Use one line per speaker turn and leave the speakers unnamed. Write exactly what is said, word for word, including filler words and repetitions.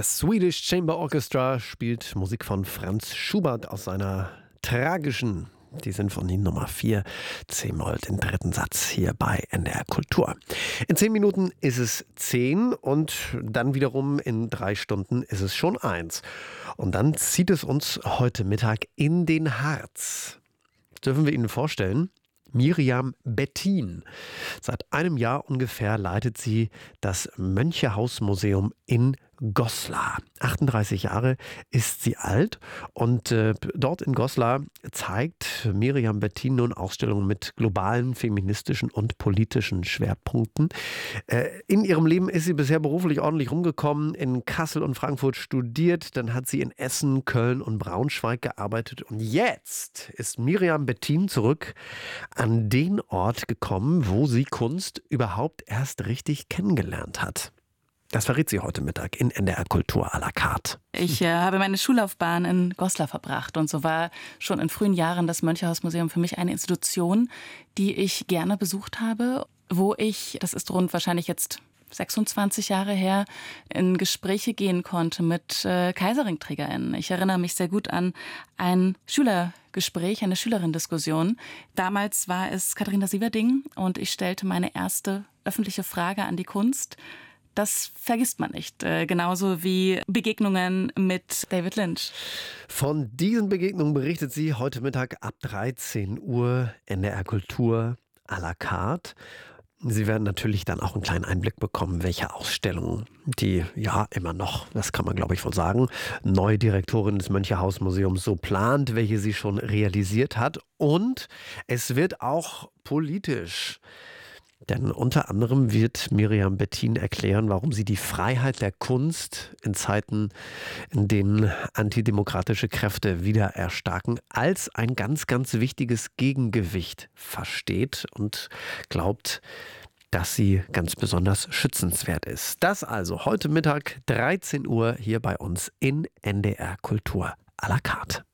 Das Swedish Chamber Orchestra spielt Musik von Franz Schubert aus seiner tragischen, die Sinfonie Nummer vier, C-Moll, den dritten Satz hier bei N D R Kultur. In zehn Minuten ist es zehn und dann wiederum in drei Stunden ist es schon eins. Und dann zieht es uns heute Mittag in den Harz. Das dürfen wir Ihnen vorstellen. Miriam Bettin. Seit einem Jahr ungefähr leitet sie das Mönchehaus-Museum in Goslar. achtunddreißig Jahre ist sie alt und äh, dort in Goslar zeigt Miriam Bettin nun Ausstellungen mit globalen, feministischen und politischen Schwerpunkten. Äh, in ihrem Leben ist sie bisher beruflich ordentlich rumgekommen, in Kassel und Frankfurt studiert, dann hat sie in Essen, Köln und Braunschweig gearbeitet und jetzt ist Miriam Bettin zurück an den Ort gekommen, wo sie Kunst überhaupt erst richtig kennengelernt hat. Das verrät sie heute Mittag in N D R Kultur à la carte.
Ich äh, habe meine Schullaufbahn in Goslar verbracht und so war schon in frühen Jahren das Mönchehaus-Museum für mich eine Institution, die ich gerne besucht habe, wo ich, das ist rund wahrscheinlich jetzt sechsundzwanzig Jahre her, in Gespräche gehen konnte mit äh, Kaiserringträgerinnen. Ich erinnere mich sehr gut an ein Schülergespräch, eine Schülerindiskussion. Damals war es Katharina Sieverding und ich stellte meine erste öffentliche Frage an die Kunst. Das vergisst man nicht. Äh, genauso wie Begegnungen mit David Lynch.
Von diesen Begegnungen berichtet sie heute Mittag ab dreizehn Uhr N D R Kultur à la carte. Sie werden natürlich dann auch einen kleinen Einblick bekommen, welche Ausstellungen die, ja immer noch, das kann man glaube ich wohl sagen, neue Direktorin des Mönchehaus-Museums so plant, welche sie schon realisiert hat. Und es wird auch politisch. Denn unter anderem wird Miriam Bettin erklären, warum sie die Freiheit der Kunst in Zeiten, in denen antidemokratische Kräfte wieder erstarken, als ein ganz, ganz wichtiges Gegengewicht versteht und glaubt, dass sie ganz besonders schützenswert ist. Das also heute Mittag dreizehn Uhr hier bei uns in N D R Kultur à la carte.